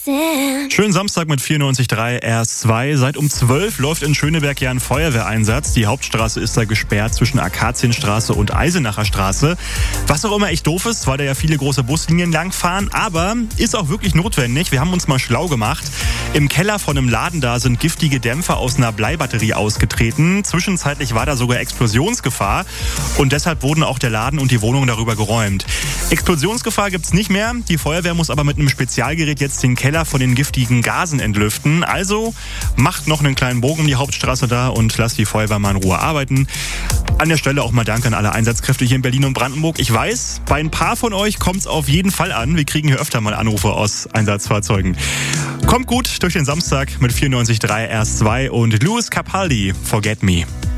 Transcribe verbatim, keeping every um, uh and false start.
Schönen Samstag mit vierundneunzig Komma drei R zwei. Seit um zwölf läuft in Schöneberg ja ein Feuerwehreinsatz. Die Hauptstraße ist da gesperrt zwischen Akazienstraße und Eisenacher Straße. Was auch immer echt doof ist, weil da ja viele große Buslinien langfahren. Aber ist auch wirklich notwendig. Wir haben uns mal schlau gemacht. Im Keller von einem Laden da sind giftige Dämpfer aus einer Bleibatterie ausgetreten. Zwischenzeitlich war da sogar Explosionsgefahr. Und deshalb wurden auch der Laden und die Wohnung darüber geräumt. Explosionsgefahr gibt's nicht mehr. Die Feuerwehr muss aber mit einem Spezialgerät jetzt den Keller von den giftigen Gasen entlüften. Also macht noch einen kleinen Bogen um die Hauptstraße da und lasst die Feuerwehr mal in Ruhe arbeiten. An der Stelle auch mal Dank an alle Einsatzkräfte hier in Berlin und Brandenburg. Ich weiß, bei ein paar von euch kommt's auf jeden Fall an. Wir kriegen hier öfter mal Anrufe aus Einsatzfahrzeugen. Kommt gut durch den Samstag mit vierundneunzig Komma drei R zwei und Louis Capaldi, Forget Me.